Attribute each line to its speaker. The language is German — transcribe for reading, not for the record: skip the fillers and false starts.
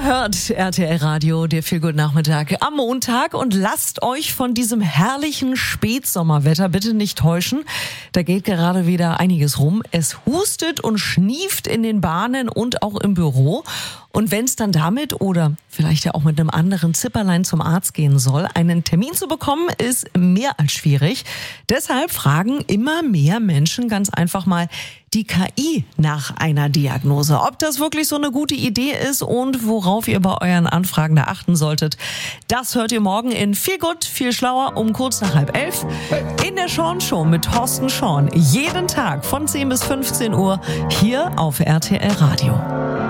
Speaker 1: Ihr hört RTL Radio, der Feel-Good-Nachmittag am Montag und lasst euch von diesem herrlichen Spätsommerwetter bitte nicht täuschen. Da geht gerade wieder einiges rum. Es hustet und schnieft in den Bahnen und auch im Büro. Und wenn es dann damit oder vielleicht ja auch mit einem anderen Zipperlein zum Arzt gehen soll, einen Termin zu bekommen, ist mehr als schwierig. Deshalb fragen immer mehr Menschen ganz einfach mal die KI nach einer Diagnose. Ob das wirklich so eine gute Idee ist und worauf ihr bei euren Anfragen da achten solltet, das hört ihr morgen in Feel Good, viel schlauer um kurz nach 10:30 in der Sean Show mit Thorsten Schorn. Jeden Tag von 10 bis 15 Uhr hier auf RTL Radio.